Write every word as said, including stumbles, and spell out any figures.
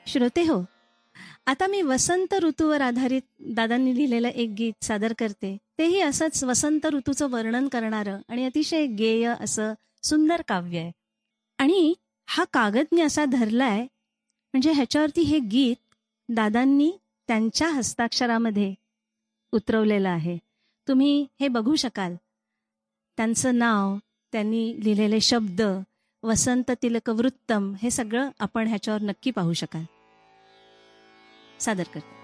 श्रोते हो, आता मी वसंत ऋतूवर आधारित दादांनी लिहिलेलं एक गीत सादर करते. तेही असंच वसंत ऋतूचं वर्णन करणारं आणि अतिशय गेय असं सुंदर काव्य आहे. आणि हा कागद मी असा धरलाय म्हणजे ह्याच्यावरती हे गीत दादांनी त्यांच्या हस्ताक्षरामध्ये उतरवलेलं आहे. तुम्ही हे बघू शकाल. त्यांचं नाव, त्यांनी लिहिलेले शब्द, वसंत तिलक वृत्तम हे सगळं आपण ह्याच्यावर नक्की पाहू शकाल. सादर करते.